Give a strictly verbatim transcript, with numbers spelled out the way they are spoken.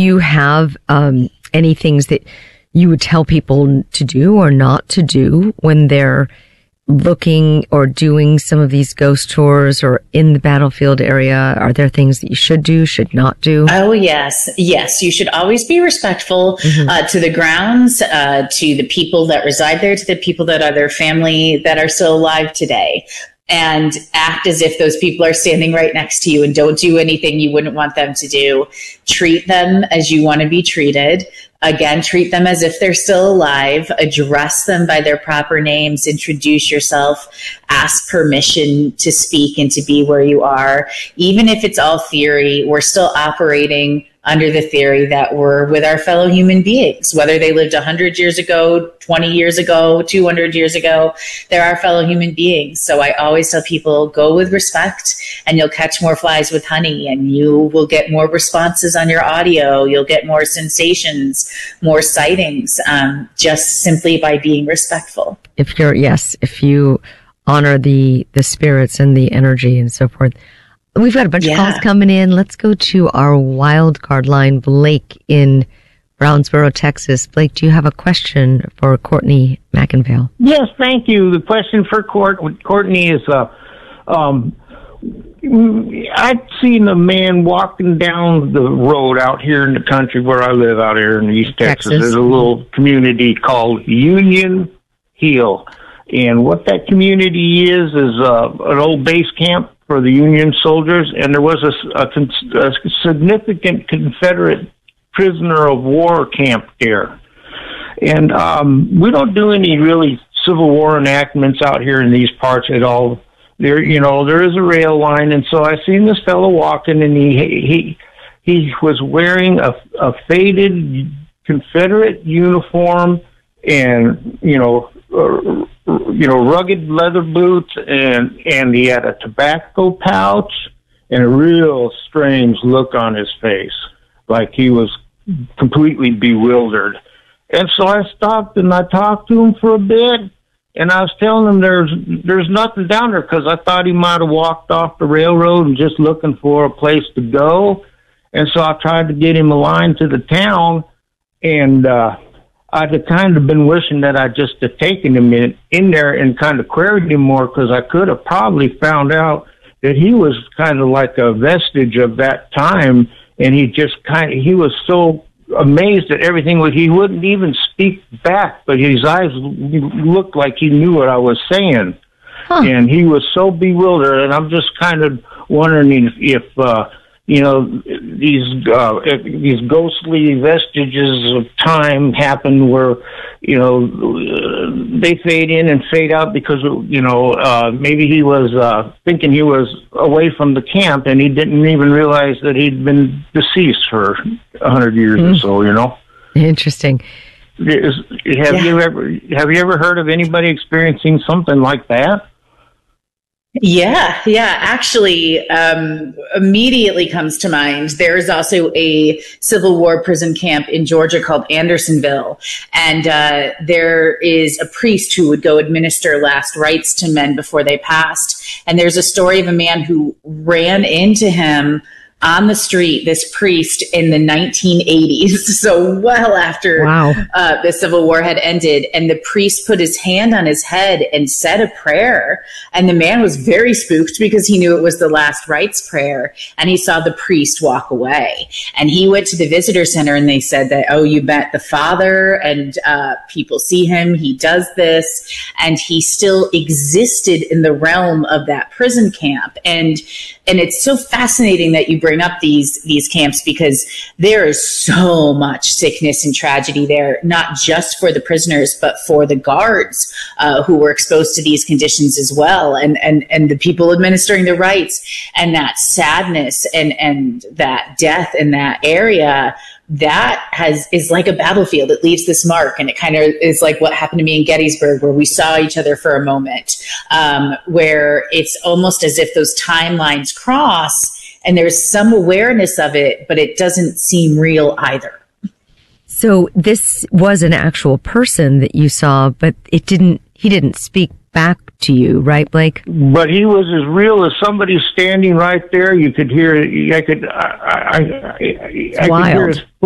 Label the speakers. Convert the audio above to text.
Speaker 1: you have um, any things that you would tell people to do or not to do when they're looking or doing some of these ghost tours or in the battlefield area? Are there things that you should do, should not do?
Speaker 2: Oh, yes. Yes. You should always be respectful mm-hmm. uh, to the grounds, uh, to the people that reside there, to the people that are their family that are still alive today. And act as if those people are standing right next to you, and don't do anything you wouldn't want them to do. Treat them as you want to be treated. Again, treat them as if they're still alive. Address them by their proper names. Introduce yourself. Ask permission to speak and to be where you are. Even if it's all theory, we're still operating under the theory that we're with our fellow human beings, whether they lived one hundred years ago, twenty years ago, two hundred years ago, they're our fellow human beings. So I always tell people, go with respect and you'll catch more flies with honey, and you will get more responses on your audio. You'll get more sensations, more sightings, um, just simply by being respectful.
Speaker 1: If you're, yes, if you honor the, the spirits and the energy and so forth. We've got a bunch yeah. of calls coming in. Let's go to our wild card line. Blake in Brownsboro, Texas. Blake, do you have a question for Courtney McInvale?
Speaker 3: Yes, thank you. The question for Court, Courtney is, uh, um, I've seen a man walking down the road out here in the country where I live out here in East Texas. Texas. There's a little community called Union Hill. And what that community is, is uh, an old base camp for the Union soldiers, and there was a, a, a significant Confederate prisoner of war camp there. And um, we don't do any really Civil War enactments out here in these parts at all. There, you know, there is a rail line, and so I seen this fellow walking, and he he he was wearing a, a faded Confederate uniform, and you know. Uh, you know, rugged leather boots, and, and he had a tobacco pouch and a real strange look on his face, like he was completely bewildered. And so I stopped and I talked to him for a bit, and I was telling him there's, there's nothing down there, because I thought he might have walked off the railroad and just looking for a place to go. And so I tried to get him aligned to the town, and, uh, I'd have kind of been wishing that I just had taken him in, in there and kind of queried him more, because I could have probably found out that he was kind of like a vestige of that time, and he just kind of, he was so amazed at everything. He wouldn't even speak back, but his eyes looked like he knew what I was saying. Huh. And he was so bewildered, and I'm just kind of wondering if, if uh, you know, these uh, these ghostly vestiges of time happen where, you know, they fade in and fade out because, you know, uh, maybe he was uh, thinking he was away from the camp, and he didn't even realize that he'd been deceased for a hundred years mm. or so, you know.
Speaker 1: Interesting.
Speaker 3: Is, have yeah. you ever have you ever heard of anybody experiencing something like that?
Speaker 2: Yeah, yeah. Actually, um, immediately comes to mind. There's also a Civil War prison camp in Georgia called Andersonville. And uh, there is a priest who would go administer last rites to men before they passed. And there's a story of a man who ran into him on the street, this priest, in the nineteen eighties, so well after wow. uh, the Civil War had ended. And the priest put his hand on his head and said a prayer. And the man was very spooked because he knew it was the last rites prayer. And he saw the priest walk away. And he went to the visitor center, and they said that, oh, you met the father, and uh, people see him, he does this. And he still existed in the realm of that prison camp. And and it's so fascinating that you bring up these these camps, because there is so much sickness and tragedy there, not just for the prisoners, but for the guards uh, who were exposed to these conditions as well, and and and the people administering the rites, and that sadness and and that death in that area. That has is like a battlefield. It leaves this mark, and it kind of is like what happened to me in Gettysburg, where we saw each other for a moment, um, where it's almost as if those timelines cross, and there's some awareness of it, but it doesn't seem real either.
Speaker 1: So this was an actual person that you saw, but it didn't. He didn't speak back to you, right, Blake?
Speaker 3: But he was as real as somebody standing right there. You could hear. I could. I. I, I, I could hear his